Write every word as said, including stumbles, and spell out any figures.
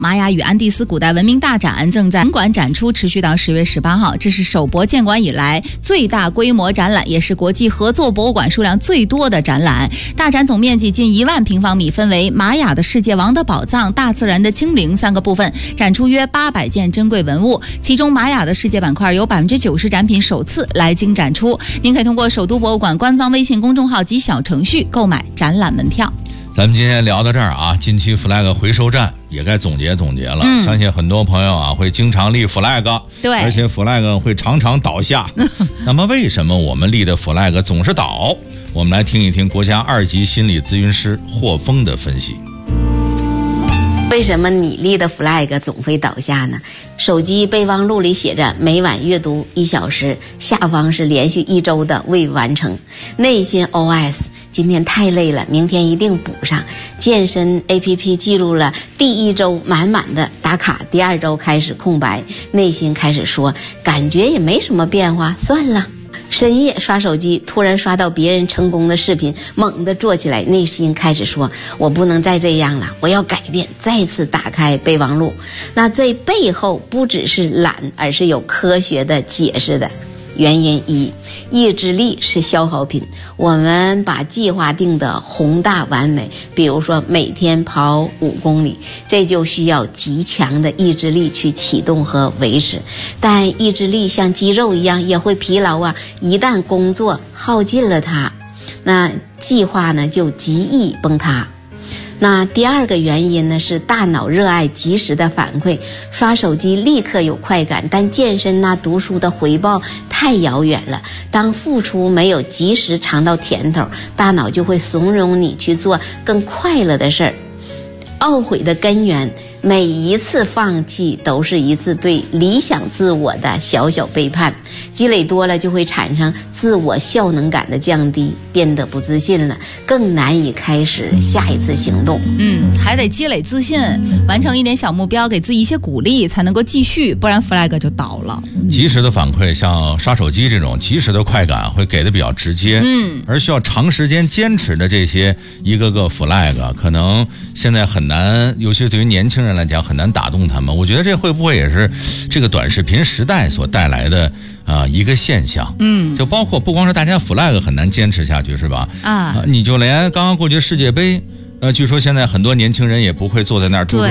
玛雅与安第斯古代文明大展正在本馆展出，持续到十月十八号。这是首博建馆以来最大规模展览，也是国际合作博物馆数量最多的展览。大展总面积近一万平方米，分为玛雅的世界、王的宝藏、大自然的精灵三个部分，展出约八百件珍贵文物。其中玛雅的世界板块有百分之九十展品首次来京展出。您可以通过首都博物馆官方微信公众号及小程序购买展览门票。 咱们今天聊到这儿啊，近期 flag 回收站也该总结总结了、嗯、相信很多朋友啊会经常立 flag， 对， 而且 flag 会常常倒下那么为什么我们立的 flag 总是倒？我们来听一听国家二级心理咨询师霍峰的分析。 为什么你立的 flag 总会倒下呢？手机备忘录里写着每晚阅读一小时，下方是连续一周的未完成。内心 O S 今天太累了，明天一定补上。健身 A P P 记录了第一周满满的打卡，第二周开始空白，内心开始说感觉也没什么变化，算了。深夜刷手机，突然刷到别人成功的视频，猛地坐起来，内心开始说我不能再这样了，我要改变。再次打开备忘录，那这背后不只是懒，而是有科学的解释的。原因一，意志力是消耗品。我们把计划定得宏大完美，比如说每天跑五公里，这就需要极强的意志力去启动和维持。但意志力像肌肉一样也会疲劳啊，一旦工作耗尽了它，那计划呢就极易崩塌。那第二个原因呢，是大脑热爱及时的反馈，刷手机立刻有快感，但健身呐、读书的回报太遥远了。当付出没有及时尝到甜头，大脑就会怂恿你去做更快乐的事儿。懊悔的根源，每一次放弃都是一次对理想自我的小小背叛，积累多了就会产生自我效能感的降低，变得不自信了，更难以开始下一次行动。 嗯，还得积累自信，完成一点小目标，给自己一些鼓励，才能够继续，不然 flag 就倒了。 及时的反馈，像刷手机这种及时的快感会给的比较直接，嗯，而需要长时间坚持的这些一个个 flag， 可能现在很难，尤其是对于年轻人来讲很难打动他们。我觉得这会不会也是这个短视频时代所带来的啊、呃、一个现象？嗯，就包括不光是大家 flag 很难坚持下去，是吧？啊，呃、你就连刚刚过去的世界杯，呃，据说现在很多年轻人也不会坐在那儿。